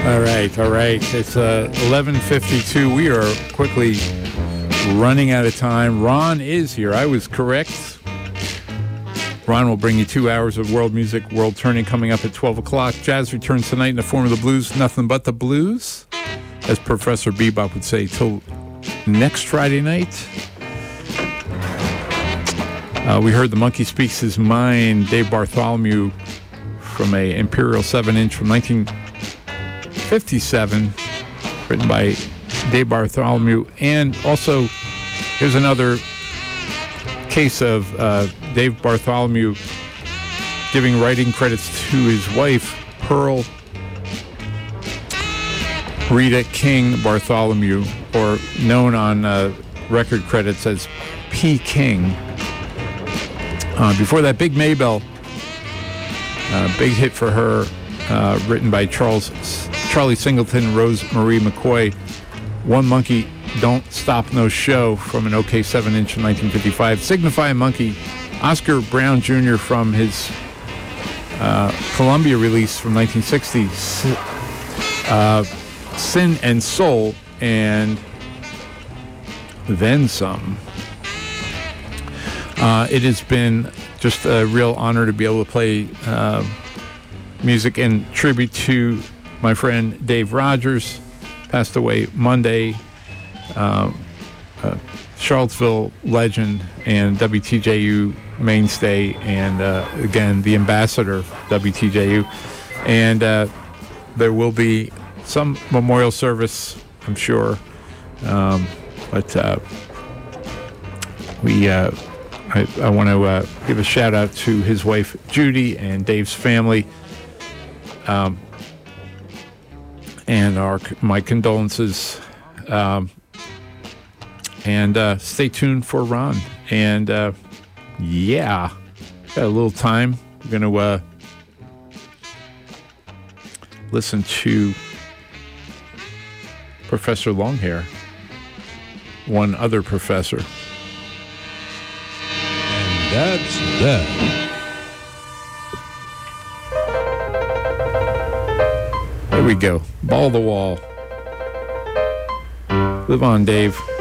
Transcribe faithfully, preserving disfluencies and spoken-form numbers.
All right, all right. It's uh, eleven fifty-two. We are quickly running out of time. Ron is here. I was correct. Ron will bring you two hours of world music, world turning coming up at twelve o'clock. Jazz returns tonight in the form of the blues, nothing but the blues, as Professor Bebop would say, till next Friday night. Uh, we heard The Monkey Speaks His Mind, Dave Bartholomew, from a Imperial seven inch from nineteen fifty-seven, written by Dave Bartholomew. And also, here's another case of uh, Dave Bartholomew giving writing credits to his wife, Pearl Rita King Bartholomew, or known on uh, record credits as P. King. Uh, before that, Big Maybelle, uh, big hit for her, uh, written by Charles Charlie Singleton, Rose Marie McCoy. One Monkey Don't Stop No Show from an OK seven inch in nineteen fifty-five. Signify Monkey, Oscar Brown Junior from his uh, Columbia release from nineteen sixty, uh, Sin and Soul, and Then Some. Uh, it has been just a real honor to be able to play uh, music in tribute to my friend Dave Rogers, passed away Monday, um, uh, Charlottesville legend and W T J U mainstay, and uh, again, the ambassador of W T J U. And uh, there will be some memorial service, I'm sure, um, but uh, we... Uh, I, I want to uh, give a shout out to his wife Judy and Dave's family, um, and our my condolences. Um, and uh, stay tuned for Ron. And uh, yeah, got a little time. We're going to uh, listen to Professor Longhair, one other professor. That's that. There we go. Ball the wall. Live on, Dave.